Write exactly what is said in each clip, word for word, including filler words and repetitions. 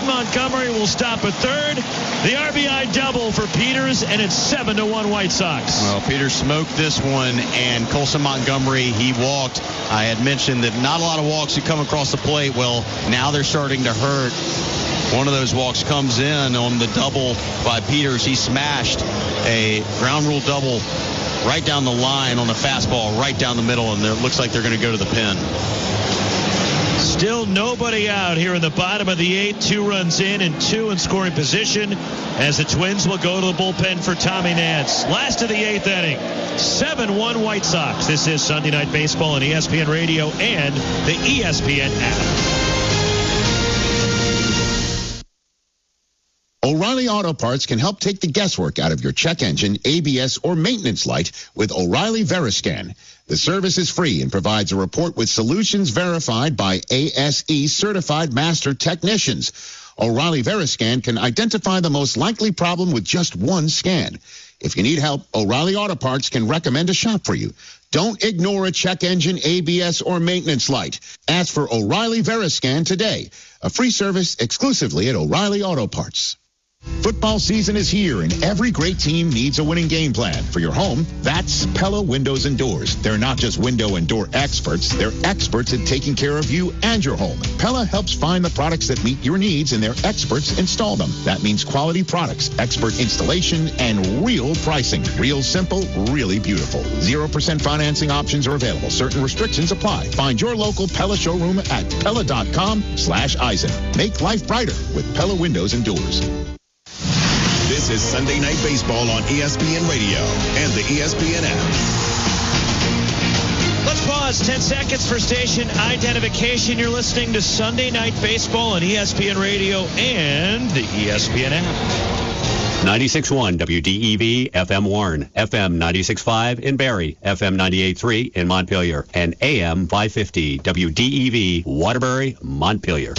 Braden Montgomery will stop at third. The R B I double for Peters, and it's seven to one White Sox. Well, Peters smoked this one, and Colson Montgomery, he walked. I had mentioned that not a lot of walks had come across the plate. Well, now they're starting to hurt. One of those walks comes in on the double by Peters. He smashed a ground rule double right down the line on a fastball, right down the middle, and it looks like they're going to go to the pin. Still nobody out here in the bottom of the eighth. Two runs in and two in scoring position as the Twins will go to the bullpen for Tommy Nance. Last of the eighth inning. seven one White Sox. This is Sunday Night Baseball on E S P N Radio and the E S P N app. O'Reilly Auto Parts can help take the guesswork out of your check engine, A B S, or maintenance light with O'Reilly Veriscan. The service is free and provides a report with solutions verified by A S E certified master technicians. O'Reilly Veriscan can identify the most likely problem with just one scan. If you need help, O'Reilly Auto Parts can recommend a shop for you. Don't ignore a check engine, A B S, or maintenance light. Ask for O'Reilly Veriscan today. A free service exclusively at O'Reilly Auto Parts. Football season is here, and every great team needs a winning game plan. For your home, that's Pella Windows and Doors. They're not just window and door experts. They're experts at taking care of you and your home. Pella helps find the products that meet your needs, and their experts install them. That means quality products, expert installation, and real pricing. Real simple, really beautiful. zero percent financing options are available. Certain restrictions apply. Find your local Pella showroom at Pella.com slash Eisen. Make life brighter with Pella Windows and Doors. This is Sunday Night Baseball on E S P N Radio and the E S P N app. Let's pause ten seconds for station identification. You're listening to Sunday Night Baseball on E S P N Radio and the E S P N app. ninety-six point one W D E V F M Warren, F M ninety-six point five in Barrie, F M ninety-eight point three in Montpelier, and A M five fifty W D E V Waterbury, Montpelier.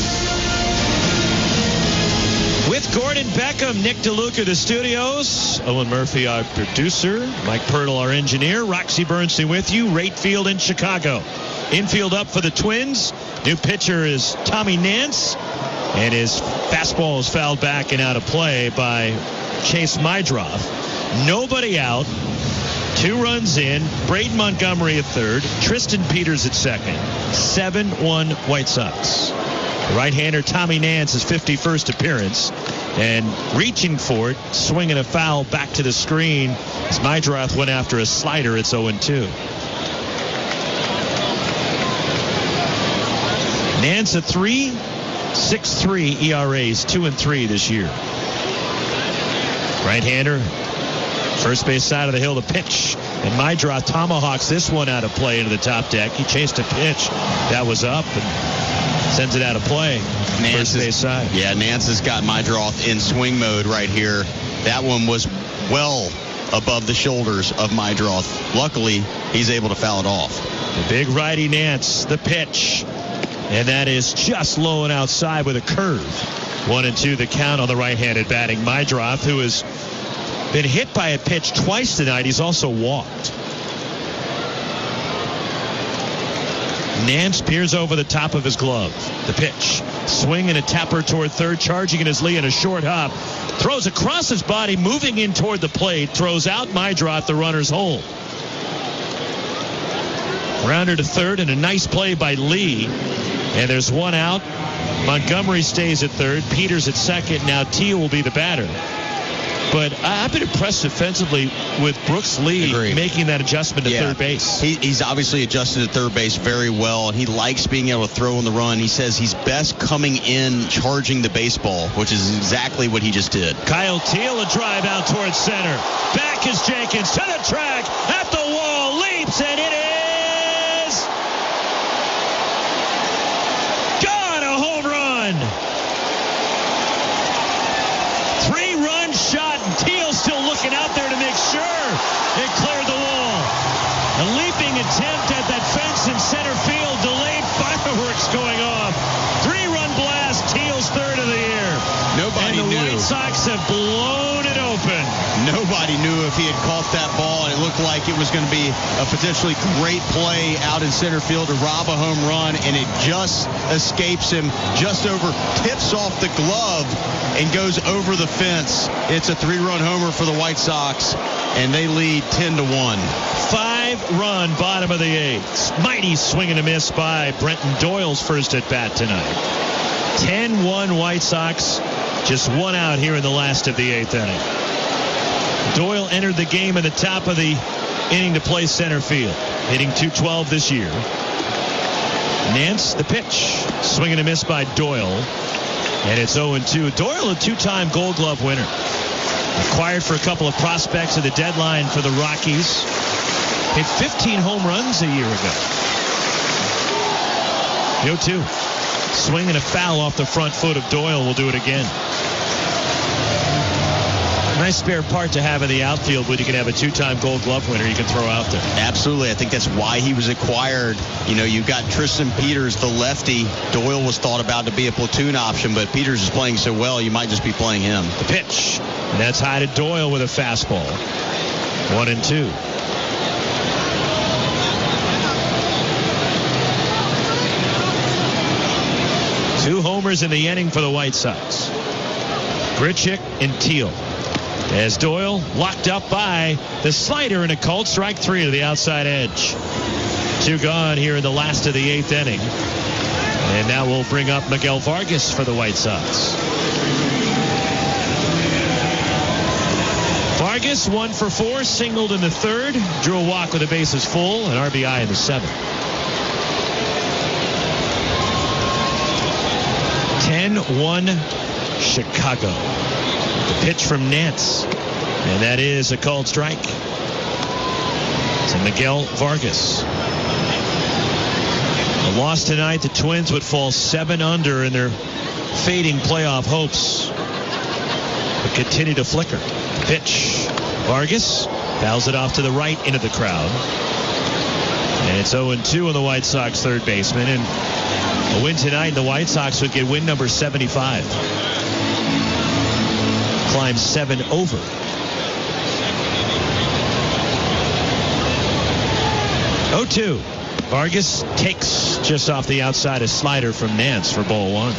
With Gordon Beckham, Nick DeLuca, the studios, Owen Murphy, our producer, Mike Pirtle, our engineer, Roxy Bernstein with you, Rate Field in Chicago. Infield up for the Twins. New pitcher is Tommy Nance, and his fastball is fouled back and out of play by Chase Mydroth. Nobody out. Two runs in. Braden Montgomery at third. Tristan Peters at second. seven one White Sox. Right-hander Tommy Nance, his fifty-first appearance, and reaching for it, swinging a foul back to the screen as Mydroth went after a slider. It's oh and two. Nance a three point six three E R As, two and three this year. Right-hander, first base side of the hill, the pitch, and Mydroth tomahawks this one out of play into the top deck. He chased a pitch that was up and sends it out of play. Nance First base side. Yeah, Nance has got Mydroth in swing mode right here. That one was well above the shoulders of Mydroth. Luckily, he's able to foul it off. The big righty Nance, the pitch. And that is just low and outside with a curve. One and two the count on the right-handed batting Mydroth, who has been hit by a pitch twice tonight. He's also walked. Nance peers over the top of his glove. The pitch. Swing and a tapper toward third. Charging in his Lee in a short hop. Throws across his body, moving in toward the plate. Throws out Mydroth, the runner's home. Rounder to third, and a nice play by Lee. And there's one out. Montgomery stays at third. Peters at second. Now Teal will be the batter. But I've been impressed defensively with Brooks Lee Agreed. making that adjustment to yeah. third base. He, he's obviously adjusted to third base very well, and he likes being able to throw in the run. He says he's best coming in, charging the baseball, which is exactly what he just did. Kyle Teal, a drive out towards center. Back is Jenkins to the track, at the wall, leaps, and it is gone, a home run. Three-run shot, and Teal still looking out there to make sure it cleared the wall. A leaping attempt at that fence in center field, delayed fireworks going off. Three-run blast, Teal's third of the year. Nobody and the knew. White Sox have blown it open. Nobody knew if he had caught that ball, and it looked like it was going to be a potentially great play out in center field to rob a home run, and it just escapes him, just over, tips off the glove, and goes over the fence. It's a three-run homer for the White Sox, and they lead ten to one. Five-run bottom of the eighth. Mighty swing and a miss by Brenton Doyle's first at bat tonight. ten one White Sox, just one out here in the last of the eighth inning. Doyle entered the game in the top of the inning to play center field, hitting two twelve this year. Nance, the pitch, swing and a miss by Doyle, and it's oh and two. Doyle, a two-time Gold Glove winner, acquired for a couple of prospects at the deadline for the Rockies. Hit fifteen home runs a year ago. The oh two. Swing and a foul off the front foot of Doyle. Will do it again. Nice spare part to have in the outfield when you can have a two-time Gold Glove winner you can throw out there. Absolutely. I think that's why he was acquired. You know, you've got Tristan Peters, the lefty. Doyle was thought about to be a platoon option, but Peters is playing so well, you might just be playing him. The pitch. And that's high to Doyle with a fastball. One and two. Two homers in the inning for the White Sox. Grichuk and Teal. As Doyle locked up by the slider and a called strike three to the outside edge. Two gone here in the last of the eighth inning. And now we'll bring up Miguel Vargas for the White Sox. Vargas one for four, singled in the third, drew a walk with the bases full, and R B I in the seventh. ten one Chicago. The pitch from Nance, and that is a called strike to Miguel Vargas. A loss tonight, the Twins would fall seven under in their fading playoff hopes, but continue to flicker. The pitch, Vargas fouls it off to the right into the crowd, and it's oh and two on the White Sox third baseman. And a win tonight, the White Sox would get win number seventy-five. Climb seven over. oh two. Vargas takes just off the outside a slider from Nance for ball one.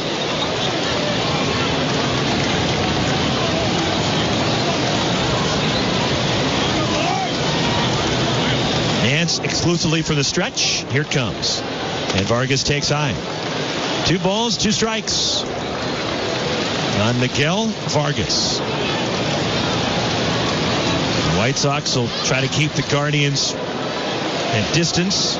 Nance exclusively for the stretch. Here it comes. And Vargas takes high. Two balls, two strikes on Miguel Vargas. The White Sox will try to keep the Guardians at distance.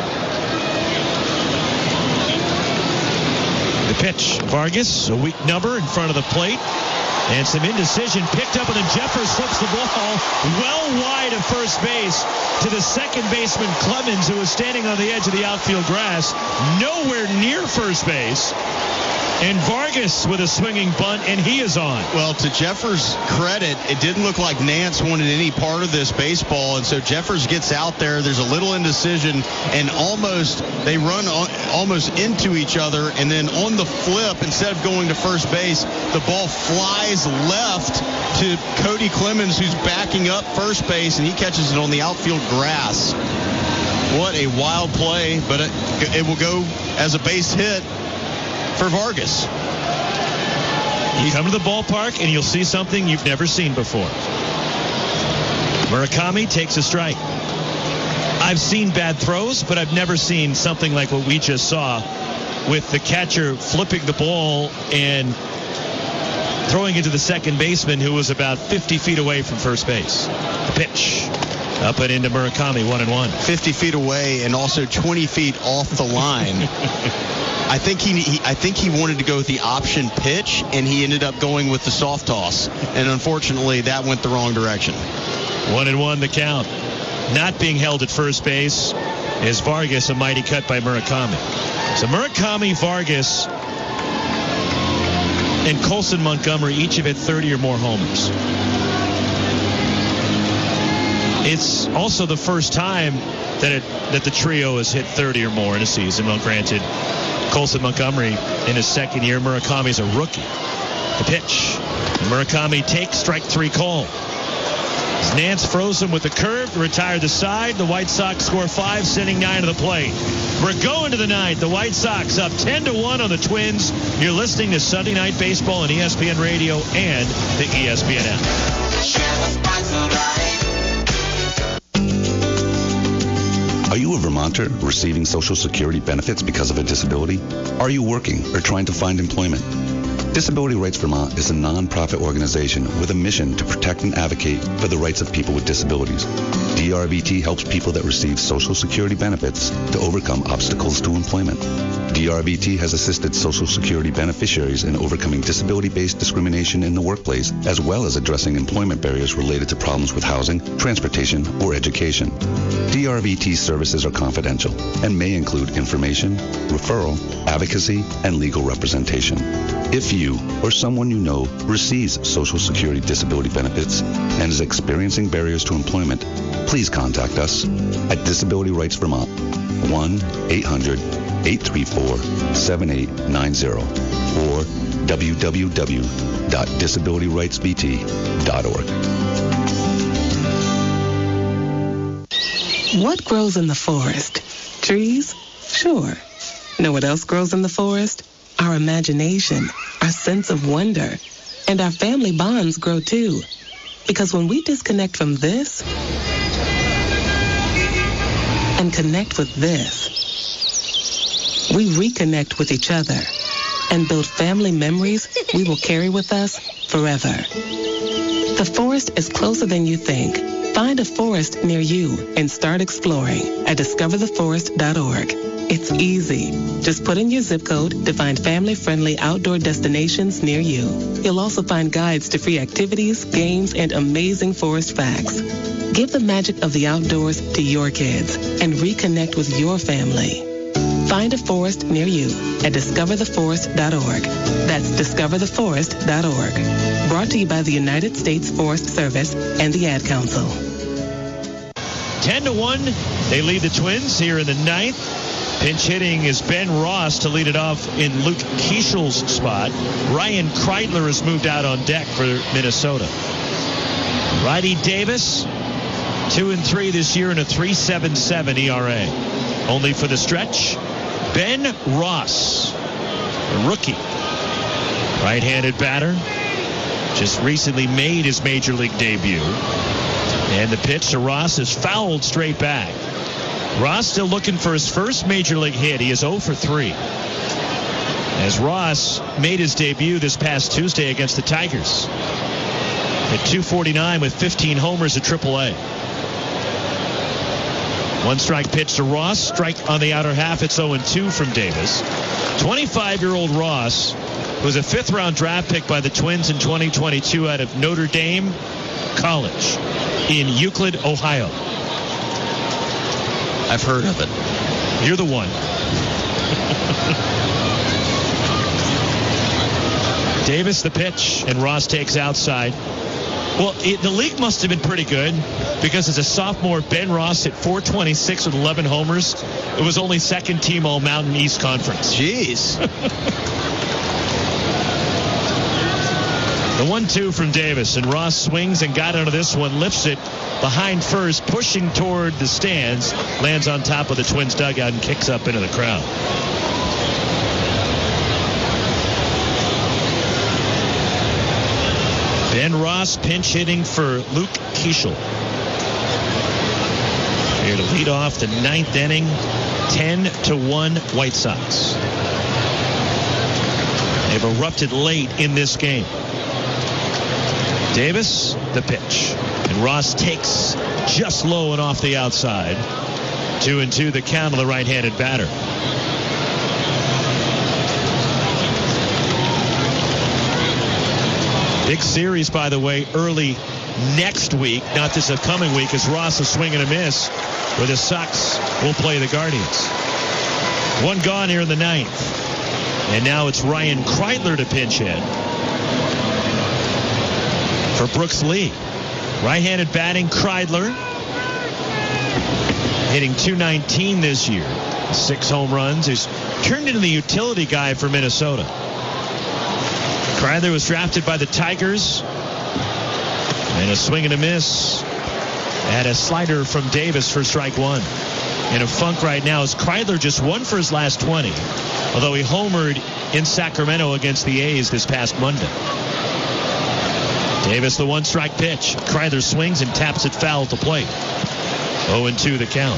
The pitch, Vargas, a weak number in front of the plate. And some indecision picked up, and then Jeffers slips the ball well wide of first base to the second baseman Clemens, who was standing on the edge of the outfield grass, nowhere near first base. And Vargas with a swinging bunt, and he is on. Well, to Jeffers' credit, it didn't look like Nance wanted any part of this baseball, and so Jeffers gets out there. There's a little indecision, and almost they run on, almost into each other, and then on the flip, instead of going to first base, the ball flies left to Cody Clemens, who's backing up first base, and he catches it on the outfield grass. What a wild play, but it, it will go as a base hit for Vargas. You come to the ballpark and you'll see something you've never seen before. Murakami takes a strike. I've seen bad throws, but I've never seen something like what we just saw, with the catcher flipping the ball and throwing it to the second baseman, who was about fifty feet away from first base. The pitch up and into Murakami, one and one. fifty feet away and also twenty feet off the line. I think he, he I think he wanted to go with the option pitch, and he ended up going with the soft toss. And unfortunately, that went the wrong direction. One and one the count. Not being held at first base is Vargas, a mighty cut by Murakami. So Murakami, Vargas, and Colson Montgomery each have hit thirty or more homers. It's also the first time that it that the trio has hit thirty or more in a season. Well, granted, Colson Montgomery in his second year, Murakami's a rookie. The pitch. Murakami takes strike three call. As Nance froze him with the curve to retire the side. The White Sox score five, sending nine to the plate. We're going to the ninth. The White Sox up ten to one on the Twins. You're listening to Sunday Night Baseball on E S P N Radio and the E S P N app. Are you a Vermonter receiving Social Security benefits because of a disability? Are you working or trying to find employment? Disability Rights Vermont is a non-profit organization with a mission to protect and advocate for the rights of people with disabilities. D R V T helps people that receive Social Security benefits to overcome obstacles to employment. D R V T has assisted Social Security beneficiaries in overcoming disability-based discrimination in the workplace, as well as addressing employment barriers related to problems with housing, transportation, or education. D R V T services are confidential and may include information, referral, advocacy, and legal representation. If you or someone you know receives Social Security disability benefits and is experiencing barriers to employment, please contact us at Disability Rights Vermont, one eight hundred eight three four seven eight nine zero or w w w dot disability rights v t dot org. What grows in the forest? Trees? Sure. Know what else grows in the forest? Our imagination, our sense of wonder, and our family bonds grow too. Because when we disconnect from this and connect with this, we reconnect with each other and build family memories we will carry with us forever. The forest is closer than you think. Find a forest near you and start exploring at discover the forest dot org. It's easy. Just put in your zip code to find family-friendly outdoor destinations near you. You'll also find guides to free activities, games, and amazing forest facts. Give the magic of the outdoors to your kids and reconnect with your family. Find a forest near you at discover the forest dot org. That's discover the forest dot org. Brought to you by the United States Forest Service and the Ad Council. ten to one, they lead the Twins here in the ninth. Pinch hitting is Ben Ross to lead it off in Luke Keishel's spot. Ryan Kreidler has moved out on deck for Minnesota. Righty Davis, two and three this year in a three point seven seven E R A. Only for the stretch, Ben Ross, a rookie, right-handed batter, just recently made his major league debut. And the pitch to Ross is fouled straight back. Ross still looking for his first major league hit. He is zero for three. As Ross made his debut this past Tuesday against the Tigers. At two forty-nine with fifteen homers at triple A. One strike pitch to Ross. Strike on the outer half. It's oh and two from Davis. twenty-five-year-old Ross was a fifth-round draft pick by the Twins in twenty twenty-two out of Notre Dame College in Euclid, Ohio. I've heard of it. You're the one. Davis the pitch, and Ross takes outside. Well, it, the league must have been pretty good because as a sophomore, Ben Ross hit four twenty-six with eleven homers. It was only second team All Mountain East Conference. Jeez. The one two from Davis, and Ross swings and got out of this one, lifts it behind first, pushing toward the stands, lands on top of the Twins dugout and kicks up into the crowd. Ben Ross pinch hitting for Luke Keichel. Here to lead off the ninth inning, ten to one White Sox. They've erupted late in this game. Davis, the pitch. And Ross takes just low and off the outside. Two and two, the count of the right-handed batter. Big series, by the way, early next week, not this upcoming week, as Ross is swinging a miss, where the Sox will play the Guardians. One gone here in the ninth. And now it's Ryan Kreidler to pinch hit for Brooks Lee. Right-handed batting, Kreidler hitting two nineteen this year. Six home runs. He's turned into the utility guy for Minnesota. Kreidler was drafted by the Tigers. And a swing and a miss. Had a slider from Davis for strike one. In a funk right now as Kreidler just one for his last twenty. Although he homered in Sacramento against the A's this past Monday. Davis, the one strike pitch. Kreidler swings and taps it foul at the plate. oh and two the count.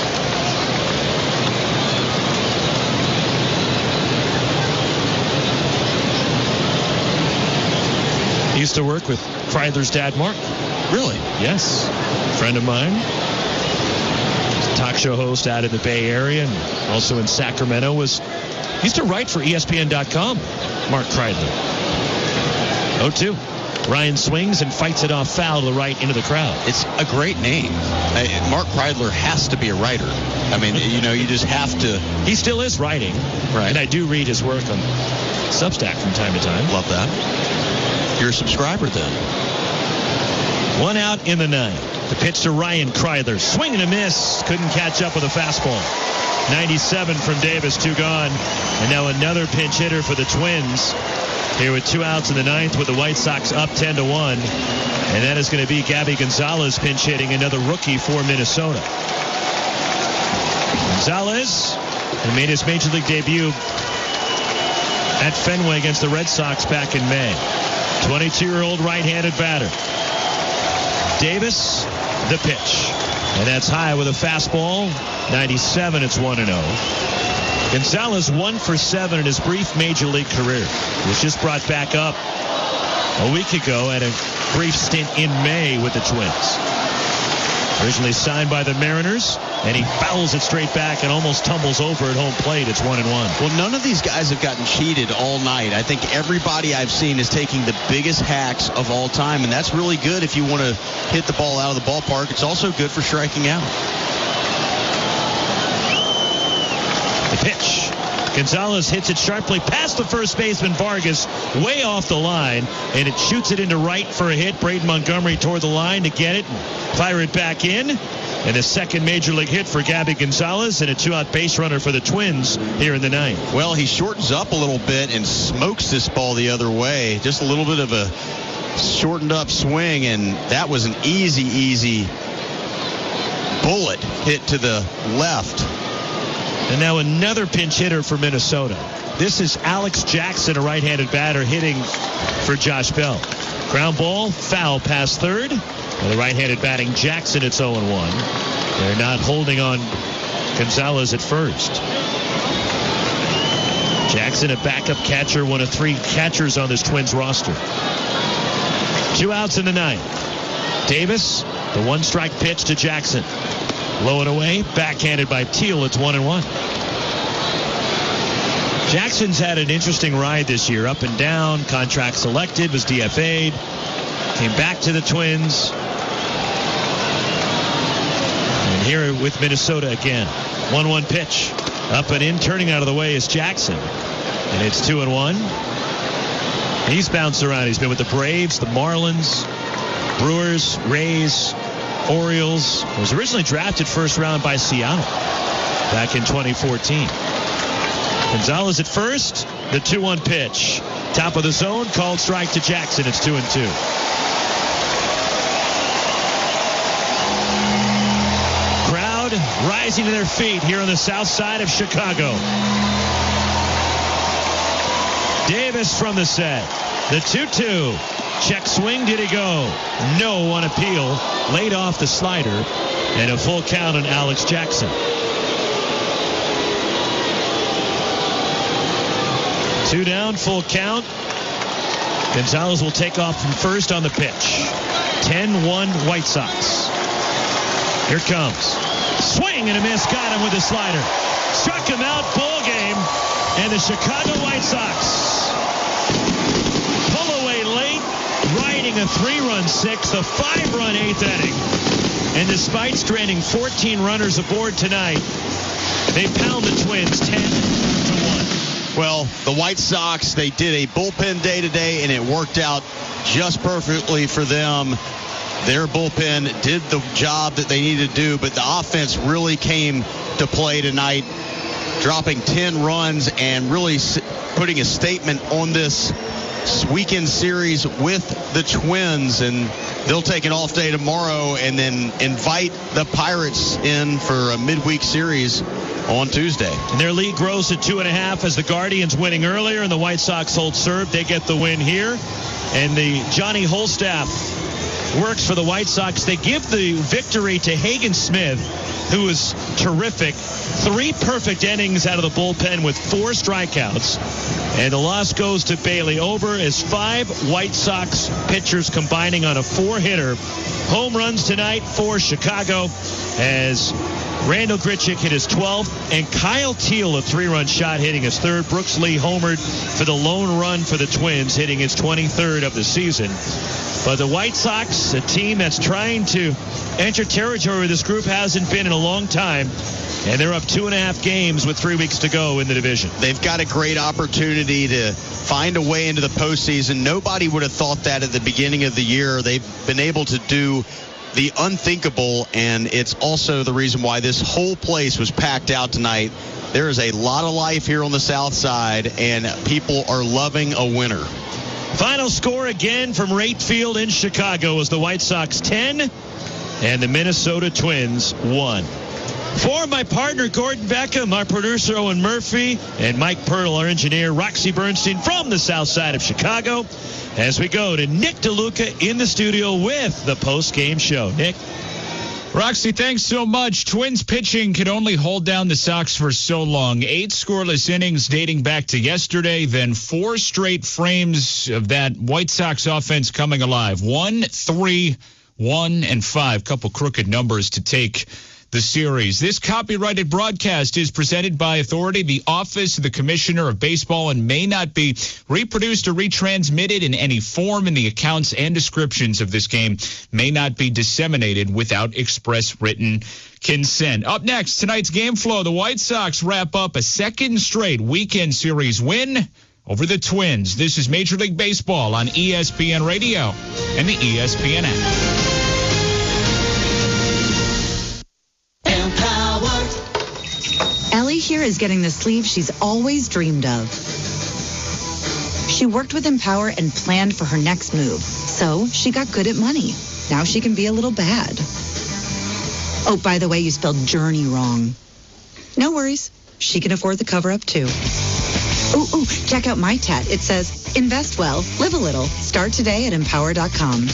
He used to work with Kreidler's dad, Mark. Really? Yes. Friend of mine. He's a talk show host out in the Bay Area and also in Sacramento. Was he used to write for E S P N dot com, Mark Kreidler. oh two. Ryan swings and fights it off foul to the right into the crowd. It's a great name. Uh, Mark Kreidler has to be a writer. I mean, you know, you just have to. He still is writing. Right. And I do read his work on Substack from time to time. Love that. You're a subscriber then. One out in the ninth. The pitch to Ryan Kreidler. Swing and a miss. Couldn't catch up with a fastball. ninety-seven from Davis, two gone. And now another pinch hitter for the Twins. Here with two outs in the ninth with the White Sox up ten to one. And that is going to be Gabby Gonzalez pinch hitting, another rookie for Minnesota. Gonzalez, who made his major league debut at Fenway against the Red Sox back in May. twenty-two-year-old right-handed batter. Davis, the pitch. And that's high with a fastball. ninety-seven, it's one and oh. Gonzalez one for seven in his brief major league career. He was just brought back up a week ago at a brief stint in May with the Twins. Originally signed by the Mariners, and he fouls it straight back and almost tumbles over at home plate. It's one and one. Well, none of these guys have gotten cheated all night. I think everybody I've seen is taking the biggest hacks of all time, and that's really good if you want to hit the ball out of the ballpark. It's also good for striking out. The pitch. Gonzalez hits it sharply past the first baseman Vargas, way off the line, and it shoots it into right for a hit. Braden Montgomery toward the line to get it and fire it back in. And a second major league hit for Gabby Gonzalez and a two-out base runner for the Twins here in the ninth. Well, he shortens up a little bit and smokes this ball the other way. Just a little bit of a shortened up swing, and that was an easy, easy bullet hit to the left. And now another pinch hitter for Minnesota. This is Alex Jackson, a right-handed batter, hitting for Josh Bell. Ground ball, foul past third. And the right-handed batting Jackson, it's oh and one. They're not holding on Gonzalez at first. Jackson, a backup catcher, one of three catchers on this Twins roster. Two outs in the ninth. Davis, the one-strike pitch to Jackson. Low and away, backhanded by Teal. It's one and one. Jackson's had an interesting ride this year, up and down. Contract selected, was D F A'd, came back to the Twins. And here with Minnesota again. one one pitch. Up and in, turning out of the way is Jackson. And it's two and one. He's bounced around. He's been with the Braves, the Marlins, Brewers, Rays, Orioles. Was originally drafted first round by Seattle back in twenty fourteen. Gonzalez at first. The two one pitch. Top of the zone. Called strike to Jackson. It's two and two. Crowd rising to their feet here on the south side of Chicago. Davis from the set. The two two. Check swing. Did he go? No on appeal. Laid off the slider. And a full count on Alex Jackson. Two down, full count. Gonzalez will take off from first on the pitch. ten one White Sox. Here it comes. Swing and a miss. Got him with the slider. Struck him out. Ball game. And the Chicago White Sox pull away late, riding a three-run sixth, a five-run eighth inning. And despite stranding fourteen runners aboard tonight, they pound the Twins ten to one. Well, the White Sox, they did a bullpen day today, and it worked out just perfectly for them. Their bullpen did the job that they needed to do, but the offense really came to play tonight, dropping ten runs and really putting a statement on this weekend series with the Twins, and they'll take an off day tomorrow and then invite the Pirates in for a midweek series on Tuesday. And their lead grows to two and a half as the Guardians winning earlier and the White Sox hold serve. They get the win here. And the Johnny Holstaff works for the White Sox. They give the victory to Hagen Smith, who was terrific. Three perfect innings out of the bullpen with four strikeouts. And the loss goes to Bailey over as five White Sox pitchers combining on a four-hitter. Home runs tonight for Chicago as Randall Grichuk hit his twelfth, and Kyle Teel, a three-run shot, hitting his third. Brooks Lee homered for the lone run for the Twins, hitting his twenty-third of the season. But the White Sox, a team that's trying to enter territory where this group hasn't been in a long time, and they're up two and a half games with three weeks to go in the division. They've got a great opportunity to find a way into the postseason. Nobody would have thought that at the beginning of the year. They've been able to do the unthinkable, and it's also the reason why this whole place was packed out tonight. There is a lot of life here on the South Side, and people are loving a winner. Final score again from Rate Field in Chicago was the White Sox ten and the Minnesota Twins one. For my partner, Gordon Beckham, our producer, Owen Murphy, and Mike Pirtle, our engineer, Roxy Bernstein from the South Side of Chicago, as we go to Nick DeLuca in the studio with the post-game show. Nick? Roxy, thanks so much. Twins pitching could only hold down the Sox for so long. Eight scoreless innings dating back to yesterday, then four straight frames of that White Sox offense coming alive. One, three, one, and five. Couple crooked numbers to take the series. This copyrighted broadcast is presented by authority, the Office of the Commissioner of Baseball, and may not be reproduced or retransmitted in any form, and the accounts and descriptions of this game may not be disseminated without express written consent. Up next, tonight's game flow. The White Sox wrap up a second straight weekend series win over the Twins. This is Major League Baseball on E S P N Radio and the E S P N app. Ellie here is getting the sleeve she's always dreamed of. She worked with Empower and planned for her next move, so she got good at money. Now she can be a little bad. Oh, by the way, you spelled journey wrong. No worries. She can afford the cover-up, too. Ooh, ooh, check out my tat. It says, invest well, live a little. Start today at empower dot com.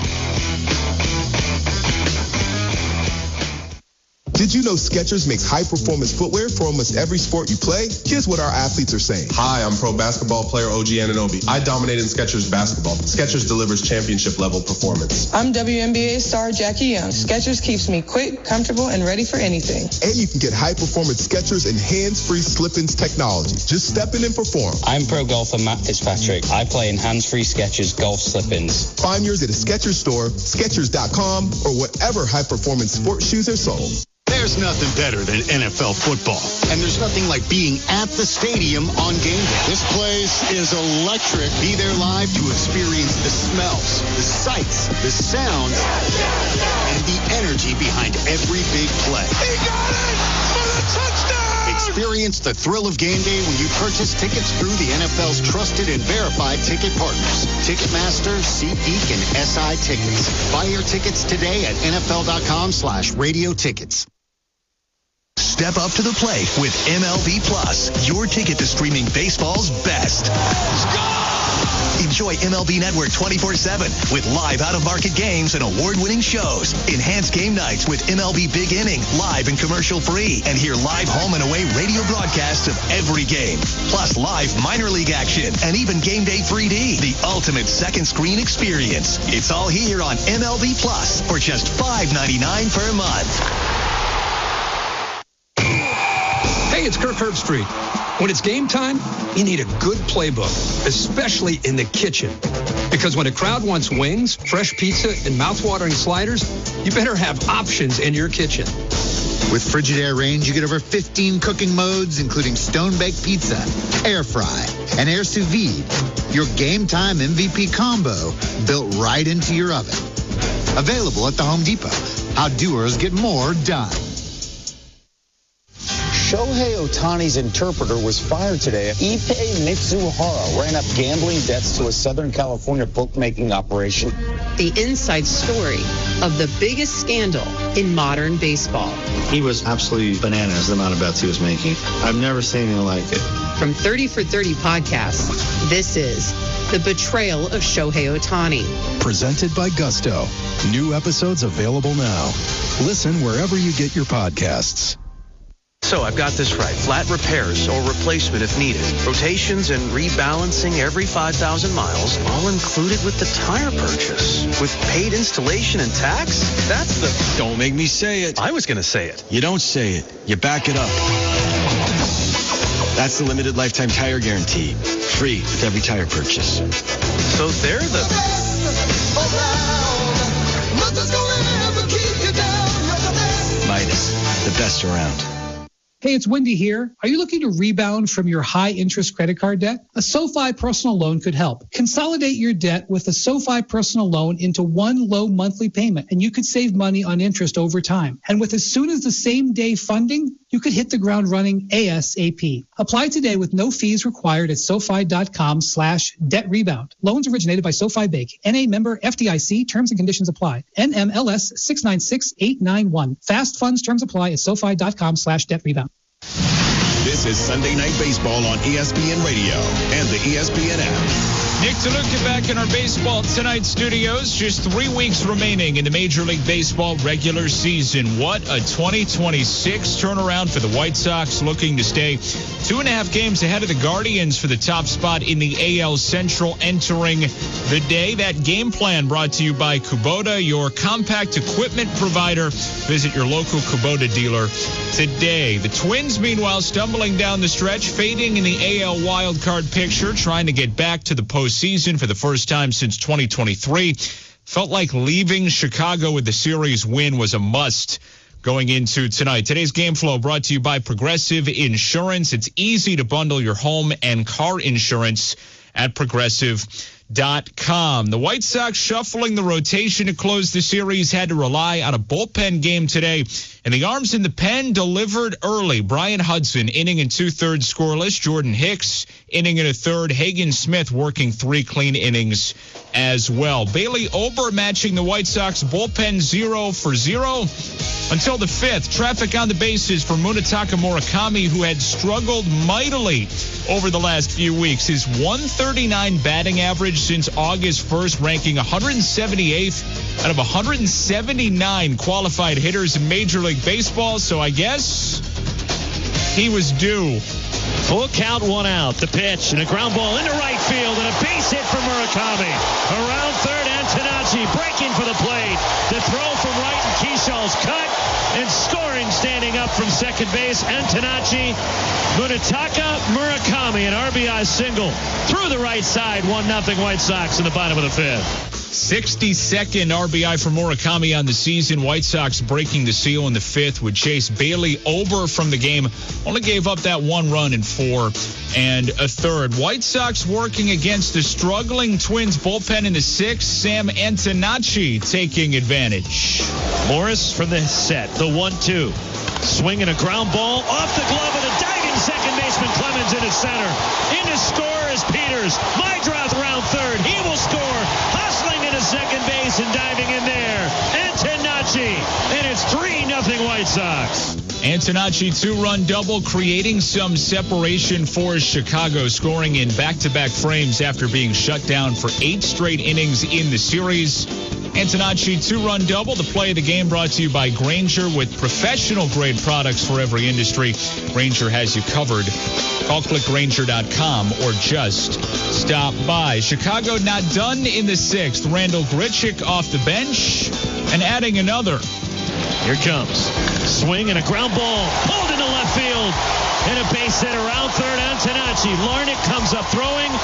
Did you know Skechers makes high-performance footwear for almost every sport you play? Here's what our athletes are saying. Hi, I'm pro basketball player O G Anunoby. I dominate in Skechers basketball. Skechers delivers championship-level performance. I'm W N B A star Jackie Young. Skechers keeps me quick, comfortable, and ready for anything. And you can get high-performance Skechers and hands-free slip-ins technology. Just step in and perform. I'm pro golfer Matt Fitzpatrick. I play in hands-free Skechers golf slip-ins. Find yours at a Skechers store, Skechers dot com, or whatever high-performance sports shoes are sold. There's nothing better than N F L football. And there's nothing like being at the stadium on game day. This place is electric. Be there live to experience the smells, the sights, the sounds, and the energy behind every big play. He got it for the touchdown! Experience the thrill of game day when you purchase tickets through the N F L's trusted and verified ticket partners. Ticketmaster, SeatGeek, and S I Tickets. Buy your tickets today at N F L dot com slash radio tickets. Step up to the plate with M L B Plus, your ticket to streaming baseball's best. Enjoy M L B Network twenty-four seven with live out-of-market games and award-winning shows. Enhance game nights with M L B Big Inning, live and commercial-free. And hear live home and away radio broadcasts of every game. Plus live minor league action and even Game Day three D, the ultimate second screen experience. It's all here on M L B Plus for just five ninety-nine per month. Hey, it's Kirk Herbstreit. When it's game time, you need a good playbook, especially in the kitchen. Because when a crowd wants wings, fresh pizza, and mouth-watering sliders, you better have options in your kitchen. With Frigidaire range, you get over fifteen cooking modes, including stone-baked pizza, air fry, and air sous vide. Your game time M V P combo built right into your oven. Available at the Home Depot. How doers get more done. Shohei Ohtani's interpreter was fired today. Ippei Mitsuhara ran up gambling debts to a Southern California bookmaking operation. The inside story of the biggest scandal in modern baseball. He was absolutely bananas, the amount of bets he was making. I've never seen anything like it. From thirty for thirty Podcasts, this is The Betrayal of Shohei Ohtani. Presented by Gusto. New episodes available now. Listen wherever you get your podcasts. So I've got this right. Flat repairs or replacement if needed. Rotations and rebalancing every five thousand miles, all included with the tire purchase. With paid installation and tax? That's the... Don't make me say it. I was going to say it. You don't say it. You back it up. That's the limited lifetime tire guarantee. Free with every tire purchase. So they're the... Midas, the best around. Hey, it's Wendy here. Are you looking to rebound from your high-interest credit card debt? A SoFi personal loan could help. Consolidate your debt with a SoFi personal loan into one low monthly payment, and you could save money on interest over time. And with as soon as the same day funding, you could hit the ground running ASAP. Apply today with no fees required at SoFi.com slash debt rebound. Loans originated by SoFi Bank. N A member F D I C. Terms and conditions apply. N M L S six nine six eight nine one. Fast funds terms apply at SoFi.com slash debt rebound. This is Sunday Night Baseball on E S P N Radio and the E S P N app. Nick DeLuca back in our Baseball Tonight studios. Just three weeks remaining in the Major League Baseball regular season. What a twenty twenty-six turnaround for the White Sox, looking to stay two and a half games ahead of the Guardians for the top spot in the A L Central entering the day. That game plan brought to you by Kubota, your compact equipment provider. Visit your local Kubota dealer today. The Twins, meanwhile, stumbling down the stretch, fading in the A L wildcard picture, trying to get back to the postseason for the first time since twenty twenty-three. Felt like leaving Chicago with the series win was a must going into tonight. Today's game flow brought to you by Progressive Insurance. It's easy to bundle your home and car insurance at Progressive dot com. The White Sox shuffling the rotation to close the series had to rely on a bullpen game today, and the arms in the pen delivered early. Brian Hudson inning and two-thirds scoreless. Jordan Hicks inning and a third. Hagen Smith working three clean innings as well. Bailey Ober matching the White Sox bullpen zero for zero until the fifth. Traffic on the bases for Munetaka Murakami, who had struggled mightily over the last few weeks. His one thirty-nine batting average since August first, ranking one hundred seventy-eighth out of one hundred seventy-nine qualified hitters in Major League Baseball. So I guess he was due. Full count, one out. The pitch and a ground ball into right field and a base hit for Murakami. Around third, Antonacci breaking for the plate. The throw from right and Keyshal's cut and scoring standing up from second base. Antonacci, Munetaka Murakami, an R B I single through the right side. one nothing White Sox in the bottom of the fifth. sixty-second R B I for Murakami on the season. White Sox breaking the seal in the fifth would chase Bailey Ober from the game. Only gave up that one run in four and a third. White Sox working against the struggling Twins bullpen in the sixth. Sam Antonacci taking advantage. Morris from the set. The one two. Swinging a ground ball off the glove of the diving second baseman Clemens into center. In to score is Peters. Meidroth around third. He will score. Hustling into second base and diving in there. Antonacci. And it's three nothing White Sox. Antonacci two-run double, creating some separation for Chicago, scoring in back-to-back frames after being shut down for eight straight innings in the series. Antonacci two-run double. The play of the game brought to you by Grainger, with professional-grade products for every industry. Grainger has you covered. Call click Grainger dot com or just stop by. Chicago not done in the sixth. Randall Grichuk off the bench and adding another. Here comes. Swing and a ground ball pulled into left field. And a base hit around third. Antonacci. Larnach comes up throwing.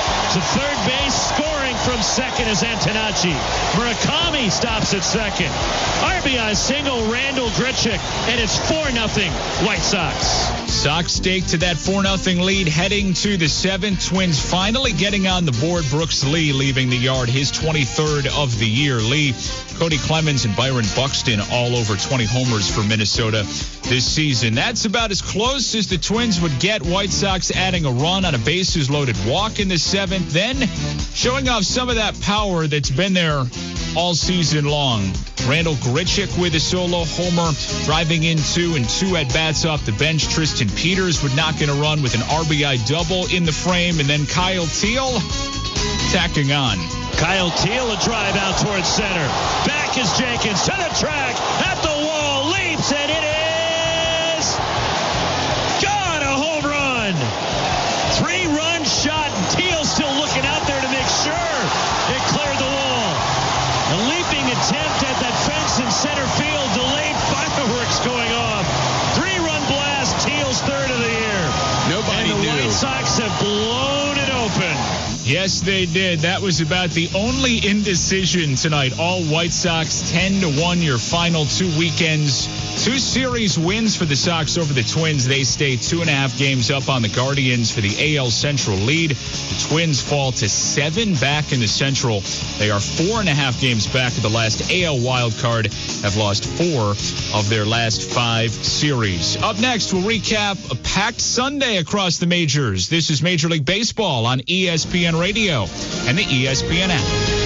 to third base, scoring from second is Antonacci. Murakami stops at second. R B I single, Randall Grichuk, and it's four nothing White Sox. Sox stake to that four nothing lead heading to the seventh. Twins finally getting on the board. Brooks Lee leaving the yard, his twenty-third of the year. Lee, Cody Clemens, and Byron Buxton all over twenty homers for Minnesota this season. That's about as close as the Twins would get. White Sox adding a run on a bases-loaded walk in the seventh, then showing off some of that power that's been there all season long. Randall Grichuk with a solo homer, driving in two and two at-bats off the bench. Tristan Peters would knock in a run with an R B I double in the frame, and then Kyle Teel tacking on. Kyle Teel, a drive out towards center. Back is Jenkins to the track, at the wall, leaps, and it is gone, a home run. Three-run shot, and Teel still looking out there to make sure it cleared the wall. A leaping attempt at that fence in center field, delayed fireworks going off. Three-run blast, Teal's third of the year. Nobody and the knew. White Sox have blown it open. Yes, they did. That was about the only indecision tonight. All White Sox, ten to one, your final two weekends. Two series wins for the Sox over the Twins. They stay two and a half games up on the Guardians for the A L Central lead. The Twins fall to seven back in the Central. They are four and a half games back of the last A L wild card, have lost four of their last five series. Up next, we'll recap a packed Sunday across the majors. This is Major League Baseball on E S P N Radio and the E S P N app.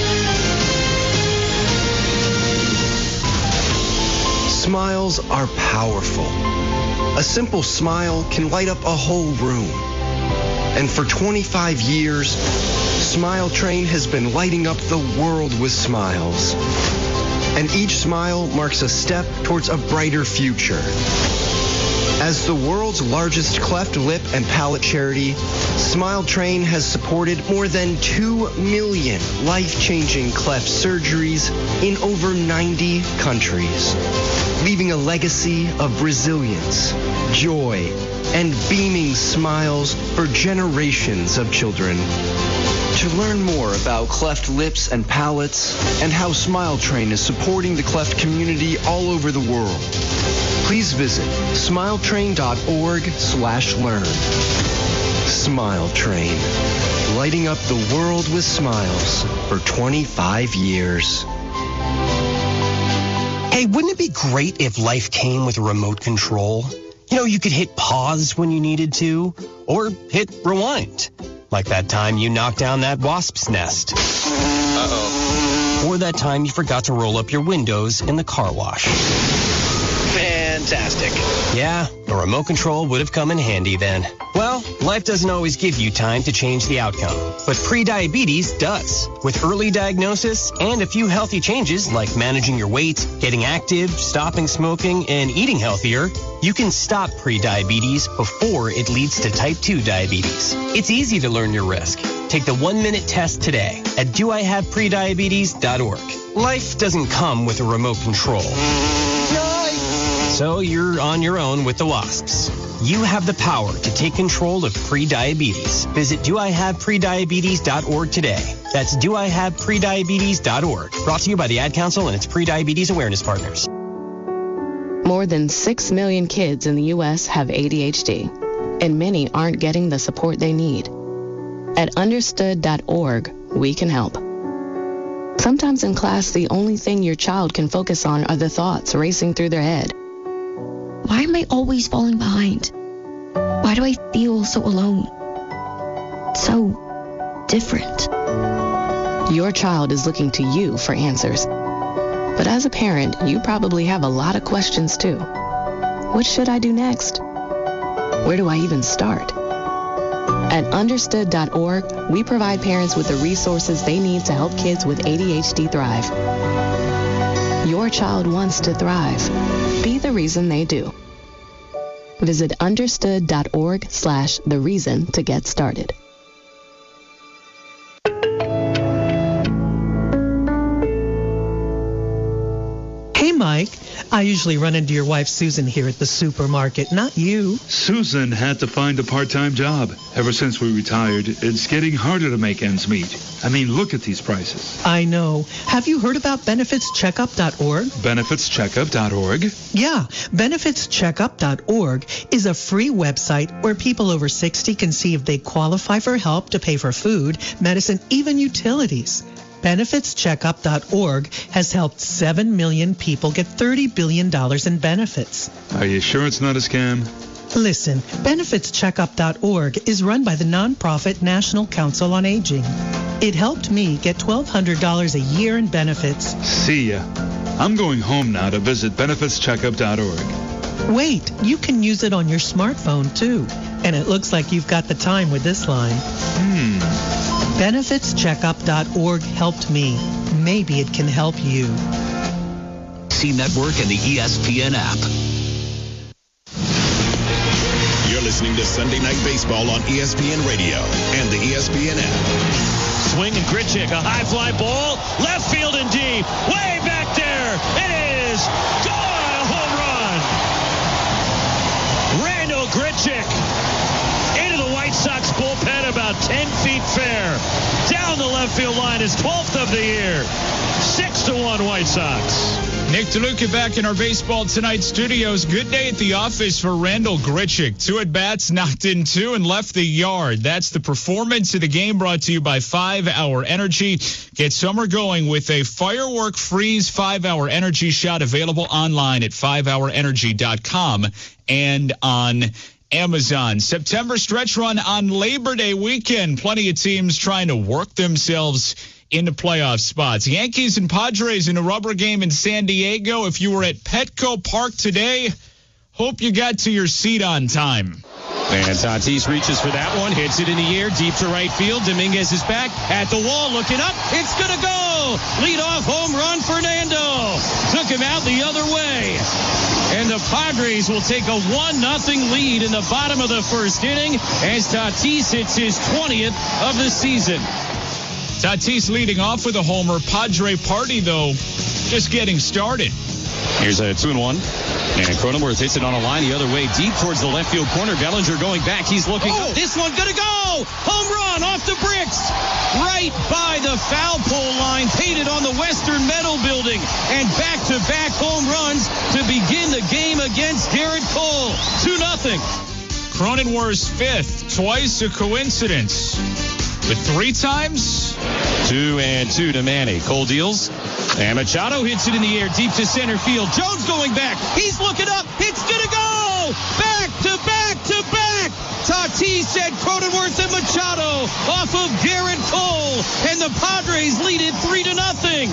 Smiles are powerful. A simple smile can light up a whole room. And for twenty-five years, Smile Train has been lighting up the world with smiles. And each smile marks a step towards a brighter future. As the world's largest cleft lip and palate charity, Smile Train has supported more than two million life-changing cleft surgeries in over ninety countries, leaving a legacy of resilience, joy, and beaming smiles for generations of children. To learn more about cleft lips and palates and how Smile Train is supporting the cleft community all over the world, please visit smiletrain.org slash learn. Smile Train, lighting up the world with smiles for twenty-five years. Hey, wouldn't it be great if life came with a remote control? You know, you could hit pause when you needed to, or hit rewind. Like that time you knocked down that wasp's nest. Uh-oh. Or that time you forgot to roll up your windows in the car wash. Fantastic. Yeah, a remote control would have come in handy then. Well, life doesn't always give you time to change the outcome, but prediabetes does. With early diagnosis and a few healthy changes like managing your weight, getting active, stopping smoking, and eating healthier, you can stop prediabetes before it leads to type two diabetes. It's easy to learn your risk. Take the one-minute test today at do I have prediabetes dot org. Life doesn't come with a remote control. So you're on your own with the wasps. You have the power to take control of prediabetes. Visit do I have prediabetes dot org today. That's do I have prediabetes dot org. Brought to you by the Ad Council and its Prediabetes Awareness Partners. More than six million kids in the U S have A D H D, and many aren't getting the support they need. At understood dot org, we can help. Sometimes in class, the only thing your child can focus on are the thoughts racing through their head. Why am I always falling behind? Why do I feel so alone? So different. Your child is looking to you for answers. But as a parent, you probably have a lot of questions too. What should I do next? Where do I even start? At understood dot org, we provide parents with the resources they need to help kids with A D H D thrive. Your child wants to thrive. Be the reason they do. Visit understood dot org slash the reason to get started. Hey, Mike. Mike. I usually run into your wife, Susan, here at the supermarket, not you. Susan had to find a part-time job. Ever since we retired, it's getting harder to make ends meet. I mean, look at these prices. I know. Have you heard about benefits checkup dot org? benefits checkup dot org? Yeah, benefits checkup dot org is a free website where people over sixty can see if they qualify for help to pay for food, medicine, even utilities. benefits checkup dot org has helped seven million people get thirty billion dollars in benefits. Are you sure it's not a scam? Listen, benefits checkup dot org is run by the nonprofit National Council on Aging. It helped me get twelve hundred dollars a year in benefits. See ya. I'm going home now to visit benefits checkup dot org. Wait, you can use it on your smartphone too. And it looks like you've got the time with this line. Hmm. benefits checkup dot org helped me. Maybe it can help you. C Network and the E S P N app. You're listening to Sunday Night Baseball on E S P N Radio and the E S P N app. Swing and Grichuk, a high fly ball, left field and deep, way back there. It is gone, home run. Randall Grichuk into the White Sox bullpen about ten feet fair. Down the left field line, his twelfth of the year. Six to one White Sox. Nick DeLuca back in our Baseball Tonight studios. Good day at the office for Randall Grichuk. Two at-bats, knocked in two, and left the yard. That's the performance of the game, brought to you by five hour Energy. Get summer going with a Firework Freeze five hour Energy shot, available online at five hour energy dot com and on Amazon. September stretch run on Labor Day weekend. Plenty of teams trying to work themselves into playoff spots. Yankees and Padres in a rubber game in San Diego. If you were at Petco Park today, hope you got to your seat on time. And Tatis reaches for that one, hits it in the air, deep to right field. Dominguez is back at the wall, looking up. It's going to go. Leadoff home run, Fernando. Took him out the other way. And the Padres will take a one nothing lead in the bottom of the first inning as Tatis hits his twentieth of the season. Tatis leading off with a homer. Padre party, though, just getting started. Here's a two and one. And Cronenworth hits it on a line the other way, deep towards the left field corner. Bellinger going back. He's looking oh. up. This one going to go. Home run off the bricks. Right by the foul pole line, painted on the Western Metal Building. And back-to-back home runs to begin the game against Garrett Cole. two nothing. Cronenworth's fifth. Twice a coincidence. But three times? Two and two to Manny. Cole deals. And Machado hits it in the air deep to center field. Jones going back. He's looking up. It's going to go. Back to back to back. Tatis and Cronenworth and Machado off of Garrett Cole. And the Padres lead it three to nothing.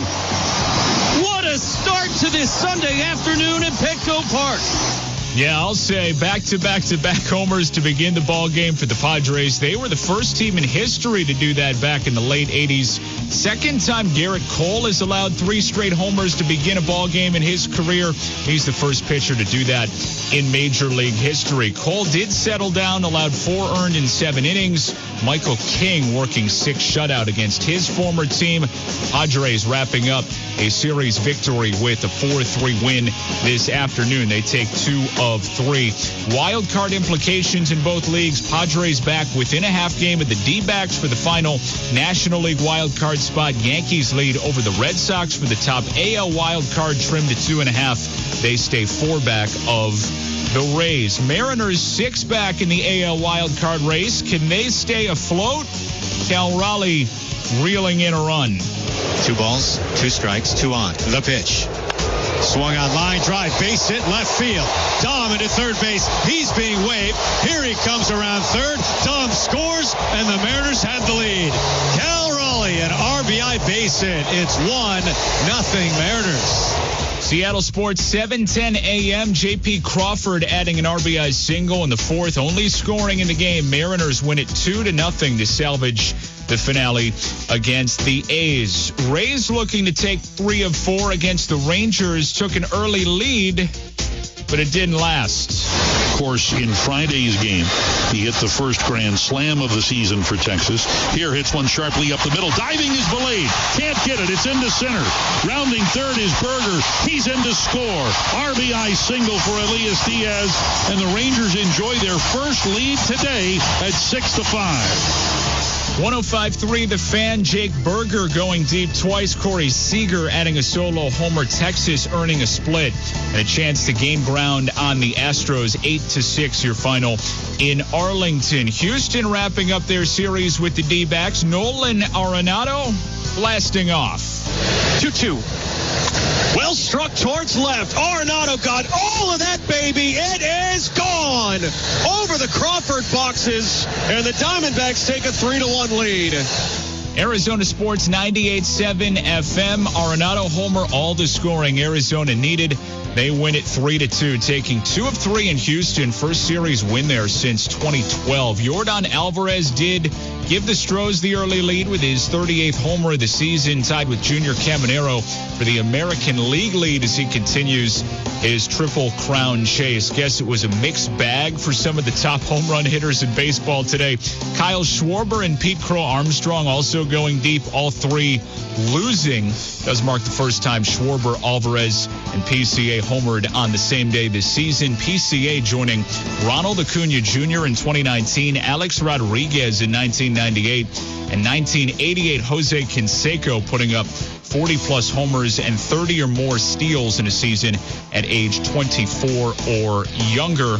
What a start to this Sunday afternoon at Petco Park. Yeah, I'll say back-to-back-to-back homers to begin the ball game for the Padres. They were the first team in history to do that back in the late eighties. Second time Garrett Cole has allowed three straight homers to begin a ball game in his career. He's the first pitcher to do that in Major League history. Cole did settle down, allowed four earned in seven innings. Michael King working six shutout against his former team. Padres wrapping up a series victory with a four three win this afternoon. They take two of three. Wild card implications in both leagues. Padres back within a half game of the D-backs for the final National League wild card spot. Yankees lead over the Red Sox for the top A L wild card, trimmed to two and a half. They stay four back of the Rays. Mariners six back in the A L wild card race. Can they stay afloat? Cal Raleigh reeling in a run. Two balls, two strikes, two on. The pitch. Swung on line drive, base hit left field. Dom into third base. He's being waved. Here he comes around third. Dom scores, and the Mariners have the lead. Cal Raleigh, an R B I base hit. It's one nothing Mariners. Seattle Sports, seven ten a.m. J P Crawford adding an R B I single in the fourth, only scoring in the game. Mariners win it two to nothing to salvage the finale against the A's. Rays looking to take three of four against the Rangers. Took an early lead but it didn't last. Of course, in Friday's game, he hit the first grand slam of the season for Texas. Here, hits one sharply up the middle. Diving is Valade. Can't get it. It's into center. Rounding third is Berger. He's in to score. R B I single for Elias Diaz, and the Rangers enjoy their first lead today at six to five. one oh five point three The Fan. Jake Berger going deep twice. Corey Seager adding a solo homer. Texas earning a split and a chance to gain ground on the Astros. eight to six your final in Arlington. Houston wrapping up their series with the D-backs. Nolan Arenado blasting off. two two. Well struck towards left. Arenado got all of that, baby. It is gone over the Crawford boxes, and the Diamondbacks take a three to one lead. Arizona Sports ninety-eight point seven F M. Arenado homer, all the scoring Arizona needed. They win it three to two, taking two of three in Houston. First series win there since twenty twelve. Yordan Alvarez did give the Stros the early lead with his thirty-eighth homer of the season, tied with Junior Caminero for the American League lead as he continues his Triple Crown chase. Guess it was a mixed bag for some of the top home run hitters in baseball today. Kyle Schwarber and Pete Crow Armstrong also going deep, all three losing. Does mark the first time Schwarber, Alvarez, and P C A homered on the same day this season. P C A joining Ronald Acuna Junior in twenty nineteen, Alex Rodriguez in nineteen ninety-eight, and nineteen eighty-eight Jose Canseco putting up forty-plus homers and thirty or more steals in a season at age twenty-four or younger.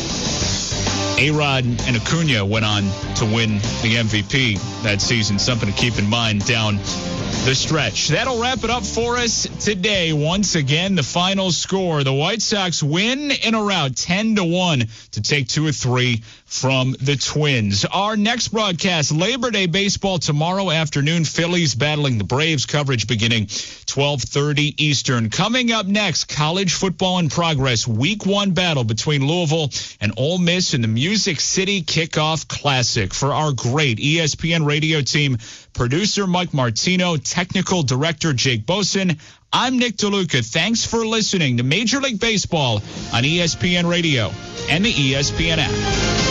A-Rod and Acuna went on to win the M V P that season. Something to keep in mind down the stretch. That'll wrap it up for us today. Once again, the final score. The White Sox win in a rout ten to one to take two or three from the Twins. Our next broadcast, Labor Day baseball tomorrow afternoon. Phillies battling the Braves. Coverage beginning twelve thirty Eastern. Coming up next, college football in progress. Week one battle between Louisville and Ole Miss in the Music City Kickoff Classic. For our great E S P N radio team, producer Mike Martino, technical director Jake Boson, I'm Nick DeLuca. Thanks for listening to Major League Baseball on E S P N Radio and the E S P N app.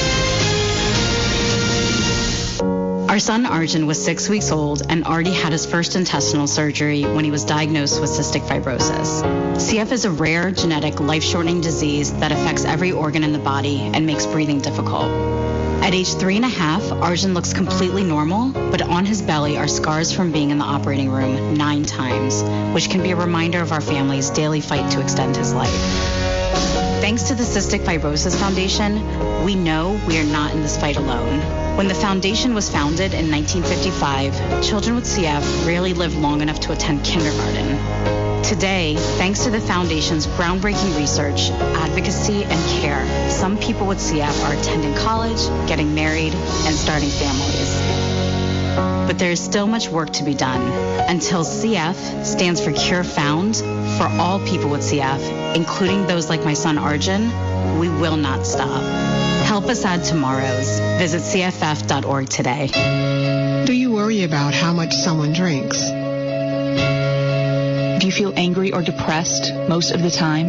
Our son Arjun was six weeks old and already had his first intestinal surgery when he was diagnosed with cystic fibrosis. C F is a rare, genetic, life-shortening disease that affects every organ in the body and makes breathing difficult. At age three and a half, Arjun looks completely normal, but on his belly are scars from being in the operating room nine times, which can be a reminder of our family's daily fight to extend his life. Thanks to the Cystic Fibrosis Foundation, we know we are not in this fight alone. When the foundation was founded in nineteen fifty-five, children with C F rarely lived long enough to attend kindergarten. Today, thanks to the foundation's groundbreaking research, advocacy, and care, some people with C F are attending college, getting married, and starting families. But there is still much work to be done. Until C F stands for Cure Found, for all people with C F, including those like my son Arjun, we will not stop. Help us add tomorrows. Visit C F F dot org today. Do you worry about how much someone drinks? Do you feel angry or depressed most of the time?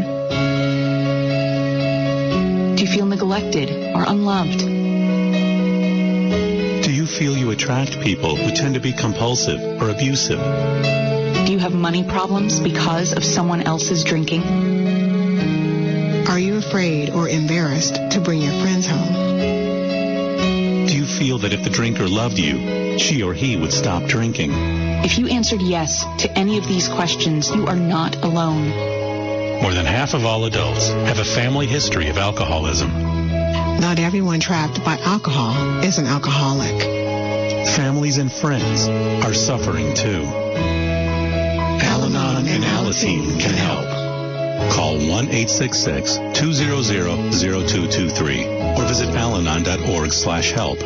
Do you feel neglected or unloved? Do you feel you attract people who tend to be compulsive or abusive? Do you have money problems because of someone else's drinking? Are you afraid or embarrassed to bring your friends home? Do you feel that if the drinker loved you, she or he would stop drinking? If you answered yes to any of these questions, you are not alone. More than half of all adults have a family history of alcoholism. Not everyone trapped by alcohol is an alcoholic. Families and friends are suffering too. Al-Anon and Alateen can help. Call one eight six six, two zero zero, zero two two three or visit alanon dot org slash help.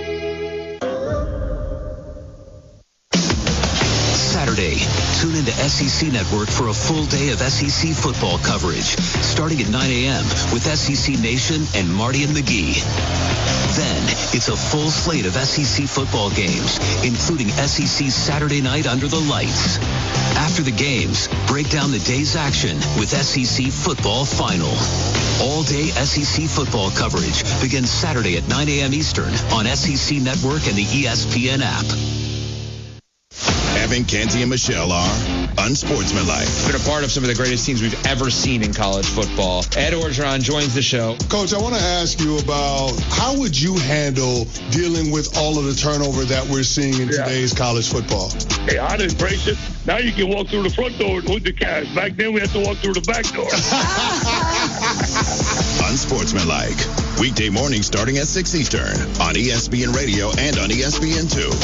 Saturday, tune into S E C Network for a full day of S E C football coverage, starting at nine a.m. with S E C Nation and Marty and McGee. Then, it's a full slate of S E C football games, including S E C Saturday Night Under the Lights. After the games, break down the day's action with S E C Football Final. All-day S E C football coverage begins Saturday at nine a.m. Eastern on S E C Network and the E S P N app. Evan, Canty, and Michelle are unsportsmanlike. Been a part of some of the greatest teams we've ever seen in college football. Ed Orgeron joins the show. Coach, I want to ask you about how would you handle dealing with all of the turnover that we're seeing in yeah. today's college football? Hey, I'd embrace it. Now you can walk through the front door with the cash. Back then we had to walk through the back door. Unsportsmanlike. Weekday morning starting at six Eastern on E S P N Radio and on E S P N two.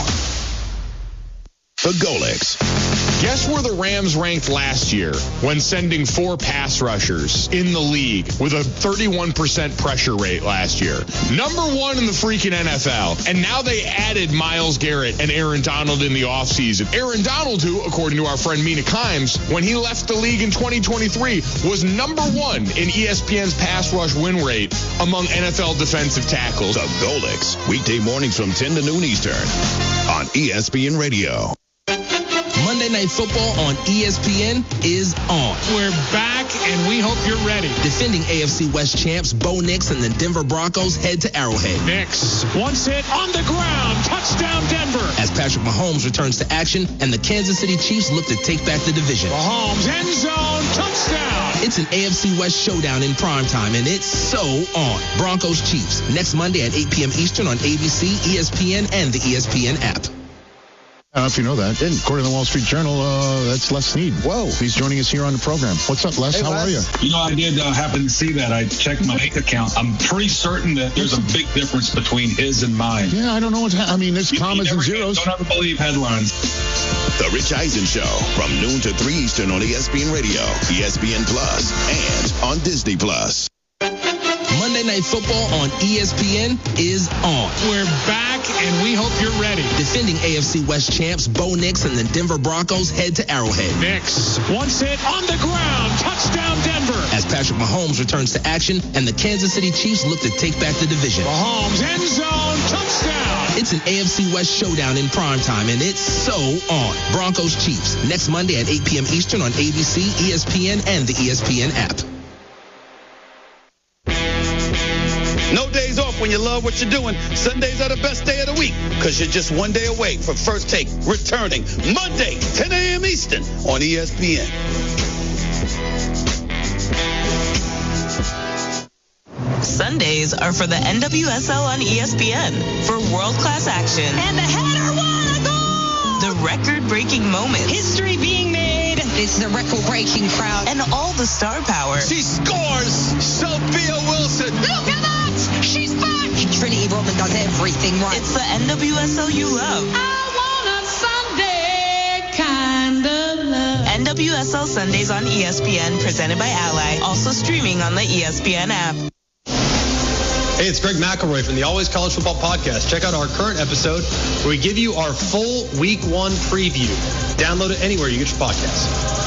The Golics. Guess where the Rams ranked last year when sending four pass rushers in the league with a thirty-one percent pressure rate last year? Number one in the freaking N F L. And now they added Myles Garrett and Aaron Donald in the offseason. Aaron Donald, who, according to our friend Mina Kimes, when he left the league in twenty twenty-three, was number one in E S P N's pass rush win rate among N F L defensive tackles. The Golics. Weekday mornings from ten to noon Eastern on E S P N Radio. Monday Night Football on E S P N is on. We're back, and we hope you're ready. Defending A F C West champs Bo Nix and the Denver Broncos head to Arrowhead. Nix, once hit on the ground, touchdown Denver. As Patrick Mahomes returns to action, and the Kansas City Chiefs look to take back the division. Mahomes, end zone, touchdown. It's an A F C West showdown in primetime, and it's so on. Broncos Chiefs, next Monday at eight p.m. Eastern on A B C, E S P N, and the E S P N app. I don't know if you know that. According to the Wall Street Journal, uh, that's Les Snead. Whoa. He's joining us here on the program. What's up, Les? Hey, How Les. are you? You know, I did uh, happen to see that. I checked my bank account. I'm pretty certain that there's a big difference between his and mine. Yeah, I don't know what's happening. I mean, there's You- commas you and never- zeros. Don't ever believe headlines. The Rich Eisen Show from noon to three Eastern on E S P N Radio, E S P N Plus, and on Disney Plus. Monday Night Football on E S P N is on. We're back, and we hope you're ready. Defending A F C West champs Bo Nix and the Denver Broncos head to Arrowhead. Nix, once hit on the ground, touchdown Denver. As Patrick Mahomes returns to action, and the Kansas City Chiefs look to take back the division. Mahomes, end zone, touchdown. It's an A F C West showdown in primetime, and it's so on. Broncos Chiefs, next Monday at eight p.m. Eastern on A B C, E S P N, and the E S P N app. No days off when you love what you're doing. Sundays are the best day of the week because you're just one day away from First Take returning Monday, ten a.m. Eastern on E S P N. Sundays are for the N W S L on E S P N for world-class action. And the header won a goal! The record-breaking moments. History being made. It's the record-breaking crowd. And all the star power. She scores! Sophia Wilson! Look at that! She's back! Trinity Rodman does everything right. It's the N W S L you love. I want a Sunday kind of love. N W S L Sundays on E S P N, presented by Ally. Also streaming on the E S P N app. Hey, it's Greg McElroy from the Always College Football Podcast. Check out our current episode where we give you our full Week One preview. Download it anywhere you get your podcasts.